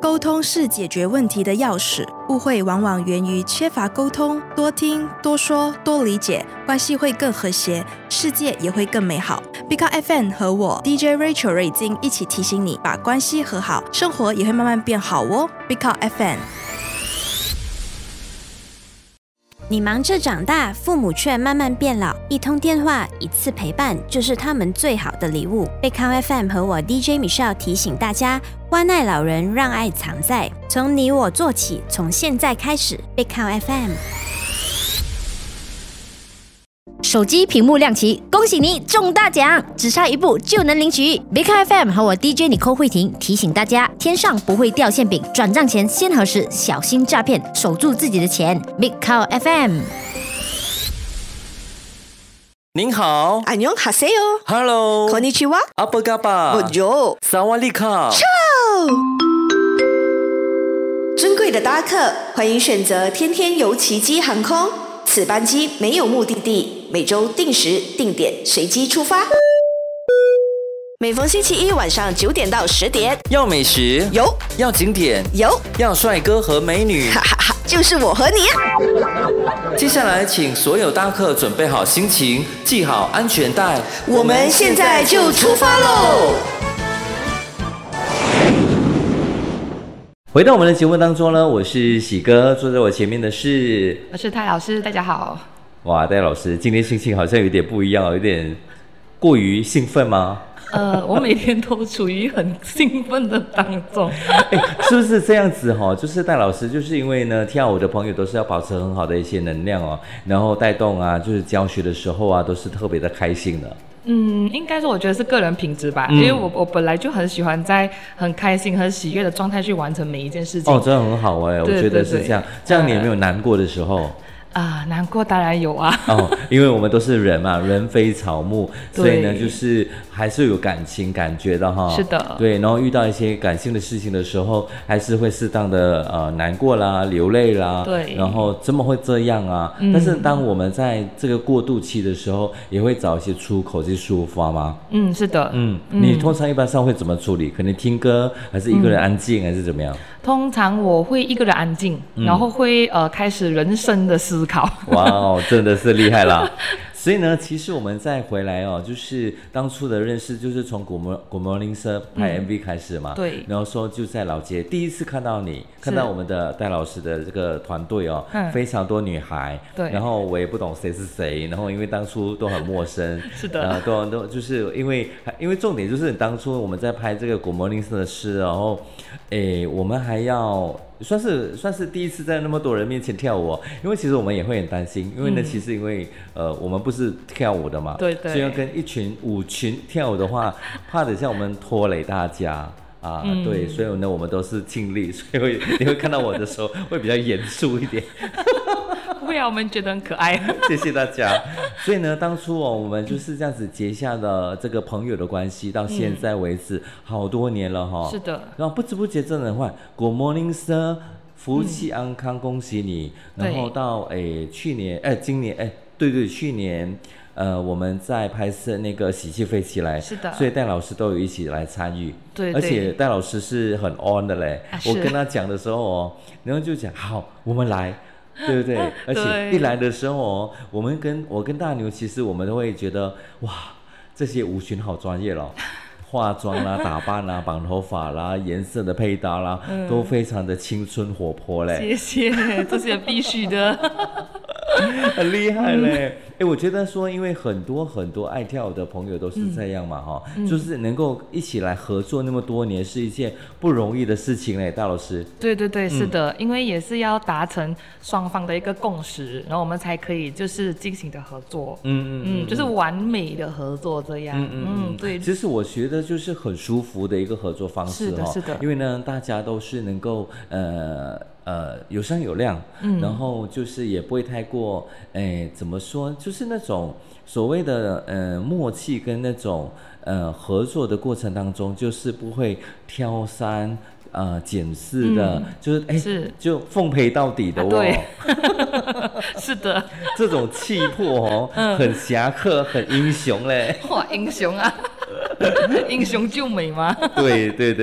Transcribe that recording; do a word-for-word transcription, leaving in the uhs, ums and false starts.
沟通是解决问题的钥匙，误会往往源于缺乏沟通，多听、多说、多理解，关系会更和谐，世界也会更美好。Big Up F M 和我 D J Rachel 瑞金一起提醒你，把关系和好，生活也会慢慢变好哦。Big Up F M。 你忙着长大，父母却慢慢变老，一通电话，一次陪伴，就是他们最好的礼物。贝康 F M 和我 D J Michelle 提醒大家，关爱老人，让爱藏在，从你我做起，从现在开始。贝康 F M。 手机屏幕亮起，恭喜你中大奖，只差一步就能领取。Big F M 和我 D J Nicole 慧婷提醒大家，天上不会掉馅饼，转账前先核实，小心诈骗，守住自己的钱。Big F M。 您好， 안녕하세요。 Hello， konnichiwa， apa kabar， Bonjour， 사와디카。 尊贵的搭客，欢迎选择天天游奇迹航空。此班机没有目的地，每周定时定点随机出发。每逢星期一晚上九点到十点， 要美食有， 要景点有， 要帅哥和美女， 哈哈哈，就是我和你啊！ 接下来，请所有搭客准备好心情，系好安全带， 我们现在就出发喽！ 回到我们的节目当中呢，我是喜哥，坐在我前面的是我是戴老师，大家好。 哇，戴老师今天心情好像有点不一样，有点过于兴奋吗？ 呃，我每天都处于很兴奋的当中。 欸、是不是这样子哈？就是戴老师，就是因为呢，跳舞的朋友都是要保持很好的一些能量哦，然后带动啊，就是教学的时候啊，都是特别的开心的。 嗯，应该说我觉得是个人品质吧，嗯、因为我我本来就很喜欢在很开心、很喜悦的状态去完成每一件事情。 哦，真的很好哎、欸，我觉得是这样。这样你有没有难过的时候？ 啊，难过当然有啊。 哦，因为我们都是人嘛，人非草木，所以呢，就是还是有感情感觉的哈。 是的。 对，然后遇到一些感性的事情的时候，还是会适当的呃难过啦、流泪啦。 对。 然后怎么会这样啊？嗯、但是当我们在这个过渡期的时候，也会找一些出口去抒发吗？ 嗯，是的。 嗯，你通常一般上会怎么处理？可能听歌，还是一个人安静，嗯、还是怎么样？ 通常我会一个人安静，嗯、然后会呃开始人生的思考。 哇哦，真的是厉害啦！所以呢，其实我们再回来哦，就是当初的认识，就是从古摩古摩林社拍 M V 开始嘛。嗯、对。然后说就在老街第一次看到你，看到我们的戴老师的这个团队哦，嗯、非常多女孩。对。然后我也不懂谁是谁，然后因为当初都很陌生。 是的。 呃，都都就是因为因为重点就是当初我们在拍这个古摩林社的诗，然后，诶，我们还要。算是算是第一次在那么多人面前跳舞、哦，因为其实我们也会很担心，因为呢，嗯、其实因为呃我们不是跳舞的嘛，对对，所以要跟一群舞群跳舞的话，怕等下我们拖累大家啊，嗯、对，所以呢我们都是尽力，所以会你会看到我的时候会比较严肃一点。 不会啊，我们觉得很可爱。 谢谢大家。所以呢，当初哦，我们就是这样子结下的这个朋友的关系，到现在为止、嗯、好多年了哈、哦。是的。然后不知不觉真的很快 ，Good morning sir， 福气安康，恭喜你。嗯、然后到诶去年，哎今年，哎对对，去年。呃，我们在拍摄那个喜气飞起来，是的，所以戴老师都有一起来参与，对，而且戴老师是很 on 的嘞。啊、我跟他讲的时候哦，然后就讲好，我们来，对不对？而且一来的时候哦，我们跟我跟大牛，其实我们都会觉得哇，这些舞群好专业咯。化妆啦、打扮啦、绑头发啦、颜色的配搭啦，嗯、都非常的青春活泼嘞。 谢谢，这是必须的。 很厉害嘞！哎、嗯，我觉得说，因为很多很多爱跳舞的朋友都是这样嘛，哈、嗯，就是能够一起来合作那么多年，是一件不容易的事情嘞，大老师。 对对对，是的，嗯、因为也是要达成双方的一个共识，然后我们才可以就是进行的合作，嗯嗯嗯，就是完美的合作这样，嗯 嗯, 嗯对。 其实我觉得就是很舒服的一个合作方式，是的，是的，因为呢，大家都是能够呃。呃，有商有量，嗯，然后就是也不会太过，哎，怎么说，就是那种所谓的呃默契跟那种呃合作的过程当中，就是不会挑三呃检视的，嗯、就是哎，是就奉陪到底的哦，啊、 对，是的， 这种气魄哦，嗯、很侠客，很英雄嘞， 哇，英雄啊，英雄救美吗？ 对对对。